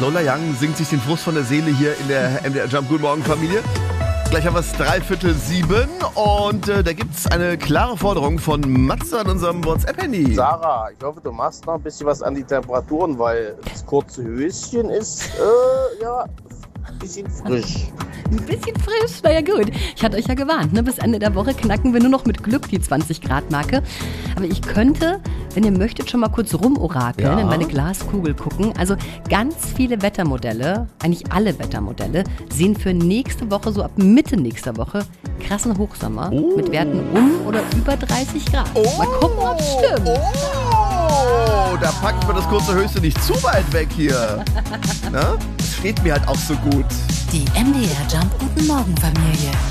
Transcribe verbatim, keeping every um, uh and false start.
Lola Young singt sich den Frust von der Seele hier in der M D R Jump. Guten Morgen, Familie. Gleich haben wir es dreiviertel sieben und äh, da gibt es eine klare Forderung von Matze an unserem WhatsApp-Handy. Sarah, ich hoffe, du machst noch ein bisschen was an die Temperaturen, weil das kurze Höschen ist, äh, ja, ein bisschen frisch. Ein bisschen frisch, na ja gut. Ich hatte euch ja gewarnt, ne? Bis Ende der Woche knacken wir nur noch mit Glück die zwanzig Grad Marke. Aber ich könnte, wenn ihr möchtet, schon mal kurz rumorakeln, Ja. in meine Glaskugel gucken. Also ganz viele Wettermodelle, eigentlich alle Wettermodelle, sehen für nächste Woche, so ab Mitte nächster Woche, krassen Hochsommer Oh. mit Werten um oder über dreißig Grad. Mal gucken, ob es stimmt. Oh, da packt man das kurze Höchste nicht zu weit weg hier. Na? Das steht mir halt auch so gut. Die M D R Jump Guten Morgen Familie.